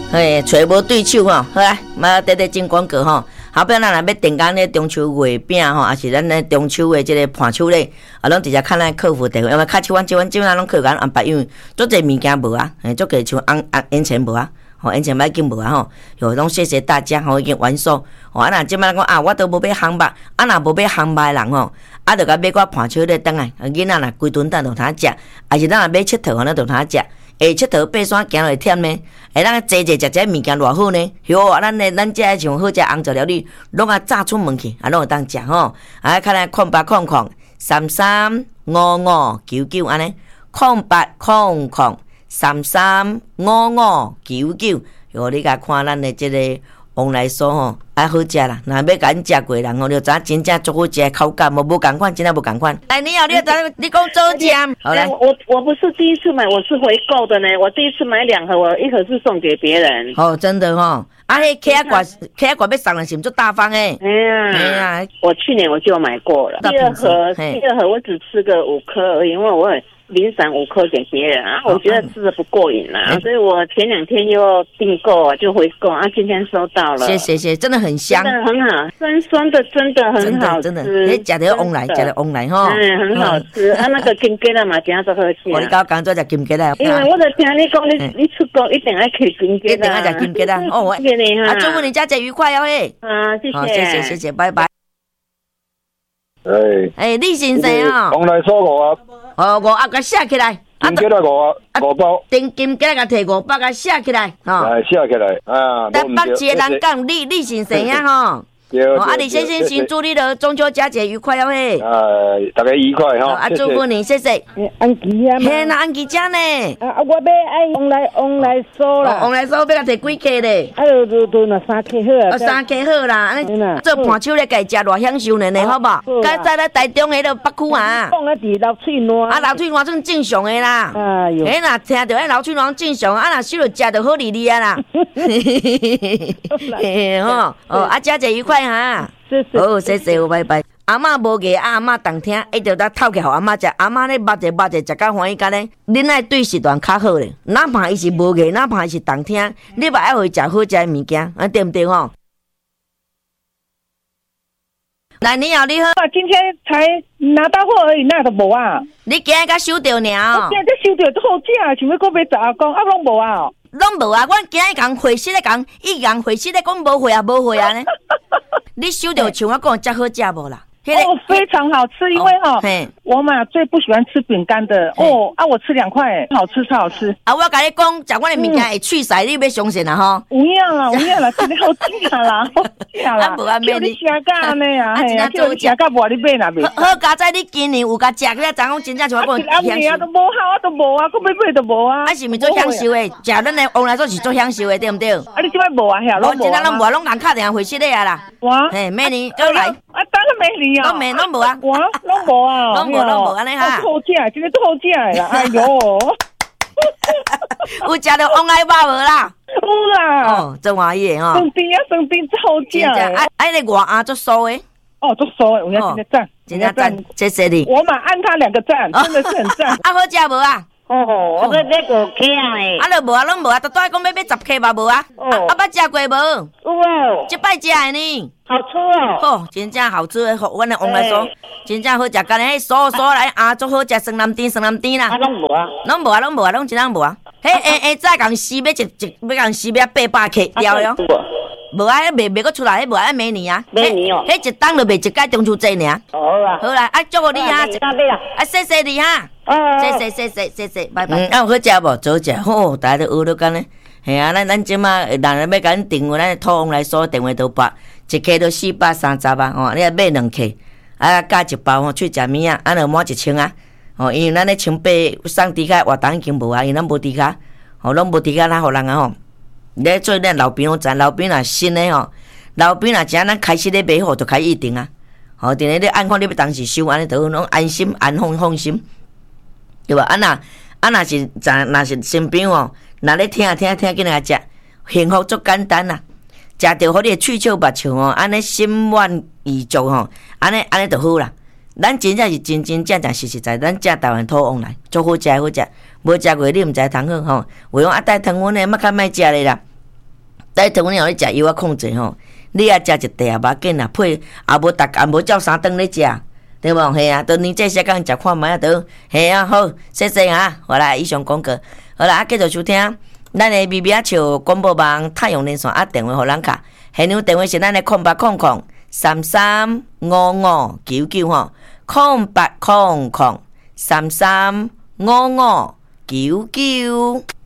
嘿，找无对手吼，好啊，嘛短短进广告吼。后壁咱若要订购咧中秋月饼吼，还是咱咧中秋的即个盘手咧，啊，拢直接看咱客服电话，因为卡7万9万拢客服安排，因为足侪物件无啊，足侪像烟钱无啊，吼烟钱买紧无啊吼，有拢谢谢大家吼，已经完售。吼啊，若即摆讲啊，我都无买烘肉，啊，若无买烘肉的人吼，啊，着甲买个盘手咧等来，囡仔若规顿等着通食，还是咱若买佚佗，咱着通食。下佚佗爬山行落会忝呢，会咱坐食这物件偌好呢？哟，咱这像好食红烧料理，拢啊炸出门去，啊拢会当食吼。啊，看来0800335599安尼，0800335599，哟，你甲看咱的这个往来所吼，啊好食啦。若要甲恁食过人吼，就知真正足好食，口感无共款，真正无共款。来，你讲周酱，好来。 我不是第一次买，我是回购的呢。我第一次买2盒，我1盒是送给别人。 哦，真的哦。啊，迄K挂要送人是不是大方诶？ 哎呀，我去年我就买过了。第二盒我只吃个5颗而已，因为我很零散5颗给别人啊，我觉得吃的不过瘾啦，所以我前2天又订购啊，就回购啊，今天收到了。 谢谢，真的很香， 真的很好，酸酸的，真的很好吃， 真的，食着往来，食着往来吼。 很好吃啊，那个金桔啦嘛，真都好吃。 我你刚刚做食金桔啦， 因为我就听你讲，你出国一定要吃金桔啦， 一定要食金桔啦。哦， 谢谢你哈， 祝福你佳节愉快哦嘿。 啊，谢谢， 拜拜。李先生哦， 往来所5盒。 哦，5盒甲写起来。 金桔来5包， 金桔甲摕5包甲写起来，吼。 来写起来啊！ 台北市的人讲李先生呀，吼。啊，李先生，先祝你的中秋佳节愉快哦嘿！ 大家愉快哈！ 啊，祝福你，谢谢。 安吉啊嘛， 嘿，那安吉家呢？ 我要爱往来收啦， 往来收要甲摕几克咧？ 都那3克好啊 ，3克好啦。做盘手咧，家食偌享受呢，好无？甲在咧台中迄个北区啊。 讲啊，伫流水烂。 啊，流水烂算正常的啦。 哎哟。 嘿，若听到迄流水烂正常，啊，若收着食着好利利啊啦。嘿吼，啊，佳节愉快哈！好，谢谢，拜拜。阿嬷无个，阿嬷当听，一直在透起互阿嬷食。阿嬷咧捌者，食甲欢喜甲咧。恁爱对时段较好咧，哪怕伊是无个，哪怕伊是当听，你嘛爱互伊食好食的物件，啊对不对吼？来，你好，你好。 今天才拿到货而已，那都无啊。 你今日才收到呢？ 我今日才收到，都好食，想要搁买10啊公，拢无啊。 拢无啊！阮今日讲回息咧讲，伊讲回息咧讲无回啊，无回啊呢。你收到像我讲遮好食无啦？ 非常好吃，因为我嘛最不喜欢吃饼干的我吃2块，好吃超好吃。 啊，我甲你讲，食阮的物件会脆晒，你要相信啦吼。 有影啦，真的好吃啦，好吃啦。 无啊， 叫你食甲安尼啊，叫你食甲无你买哪买？ 好佳在你今年有甲食，你昨讲真正像我讲享受。都无好，都无啊，我买都无啊。 啊，是毋是做享受的？食咱的往来说是做享受的，对毋对？ 啊，你即摆无啊？遐拢无。 真正拢无，拢人敲电话回息咧啊啦。 哇， 明年再来。 啊，当然明年啊。 拢无啊。 哇，拢无啊。 拢无安尼哈。 好食，真的好食啦！哎哟， 有食到往来肉无啦？ 有啦。 哦，真欢喜的吼。 生甜好食诶。 那个外鸭足酥诶。 足酥诶，有影真的赞， 真的赞，谢谢你。 我嘛按他2个赞，真的是很赞。 啊，好食无啊？ 我要5克诶。 啊，就无啊，拢无啊，都在讲要10克嘛无啊？捌食过无？ 有哦。 即摆食诶呢？ 好吃哦。 真正好吃诶，阮的往来说，真正好食。干咧酥来啊，足好食，酸南甜啦。 拢无啊， 拢真正无啊。再讲死要讲死要800克了哟。无啊，卖个出来，迄无啊，明年啊。 明年哦。 迄一档就卖一届中秋节尔。 好啦。 好啦，啊，祝福你哈。啊，谢谢你哈。谢谢，拜拜。好食无？早食好，大家都学了干咧。系啊，咱即马人要甲咱订货，咱土往来所电话都拨，1克都430啊。你若买2克，啊加1包吼，去食物啊，就满1000啊。因为咱咧1,800送猪脚，活动已经无啊，因为咱无猪脚，拢无猪脚，咱互人啊吼。咧做咱老兵拢知，老兵若新诶吼，老兵若正咱开始咧买货就开预定啊。定咧你按看你要当时收，安尼就拢安心放心，对吧？若是新兵哦，若咧听紧来食，幸福足简单啦。食着好你喙笑目笑哦，安尼心满意足吼，安尼就好啦。咱真正是真正实在，咱食台湾土往来，足好食，无食过你毋知通好吼。为讲带糖分诶，较莫食咧啦。 但头你后咧食药啊控制吼，你也食一袋啊，无紧啊，配也无照三顿咧食，对无？嘿啊，都你这些讲食看卖啊，都嘿啊好，谢谢啊，好啦，以上广告，好啦，继续收听，咱的咪咪啊笑广播网太阳连线啊电话互咱卡，现场电话是咱的0800335599吼，0800335599。